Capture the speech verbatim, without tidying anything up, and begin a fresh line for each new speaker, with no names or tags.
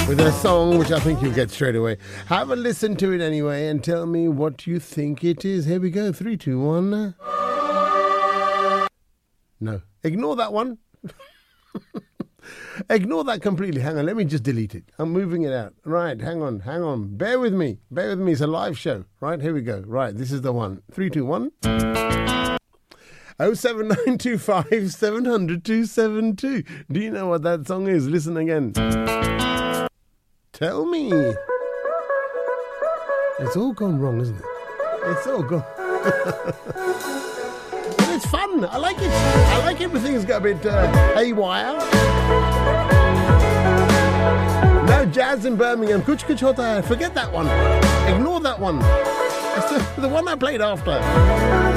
with a song which I think you'll get straight away. Have a listen to it anyway and tell me what you think it is. Here we go. Three, two, one. No. Ignore that one. Ignore that completely. Hang on. Let me just delete it. I'm moving it out. Right. Hang on. Hang on. Bear with me. Bear with me. It's a live show. Right. Here we go. Right. This is the one. Three, two, one. Oh seven nine two five seven hundred two seven two. Do you know what that song is? Listen again. Tell me. It's all gone wrong, isn't it? It's all gone. But it's fun. I like it. I like everything's got a bit uh, haywire. No jazz in Birmingham. Kuch kuch hota hai. Forget that one. Ignore that one. That's the, the one I played after.